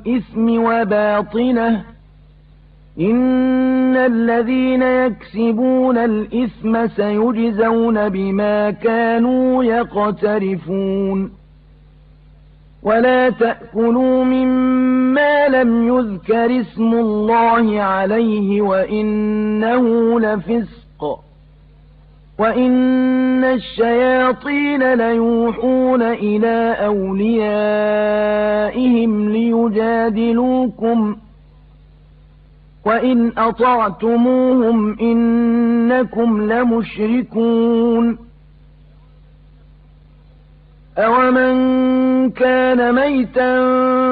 الإثم وباطنه إن الذين يكسبون الإثم سيجزون بما كانوا يقترفون ولا تأكلوا مما لم يذكر اسم الله عليه وإنه لفسق وإن الشياطين ليوحون إلى أوليائهم ليجادلوكم وإن أطعتموهم إنكم لمشركون أومن كان ميتا